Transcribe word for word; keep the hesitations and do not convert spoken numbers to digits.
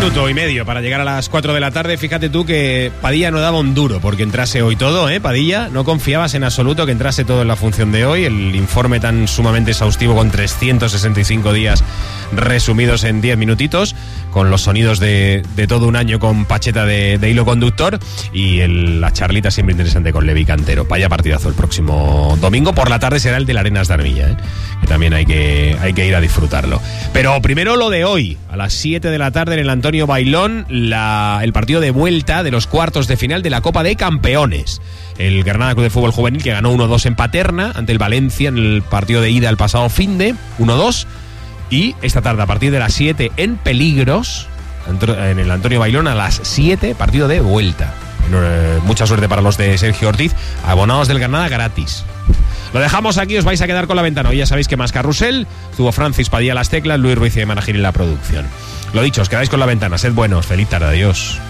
minuto y medio para llegar a las cuatro de la tarde. Fíjate tú que Padilla no daba un duro porque entrase hoy todo, ¿eh, Padilla? No confiabas en absoluto que entrase todo en la función de hoy. El informe tan sumamente exhaustivo con trescientos sesenta y cinco días resumidos en diez minutitos, con los sonidos de, de todo un año con Pacheta de, de hilo conductor y el, la charlita siempre interesante con Levi Cantero. Vaya partidazo el próximo domingo. Por la tarde será el de la Arenas de Armilla, ¿eh? Que también hay que, hay que ir a disfrutarlo. Pero primero lo de hoy, a las siete de la tarde en el Antonio Bailón, la, el partido de vuelta de los cuartos de final de la Copa de Campeones. El Granada Club de Fútbol Juvenil, que ganó uno dos en Paterna ante el Valencia en el partido de ida el pasado finde, uno dos. Y esta tarde, a partir de las siete, en Peligros, en el Antonio Bailón, a las siete, partido de vuelta. Mucha suerte para los de Sergio Ortiz, abonados del Granada gratis. Lo dejamos aquí, os vais a quedar con la ventana. Hoy ya sabéis que más Carrusel, tuvo Francis Padilla las teclas, Luis Ruiz y Managir en la producción. Lo dicho, os quedáis con la ventana, sed buenos, feliz tarde, adiós.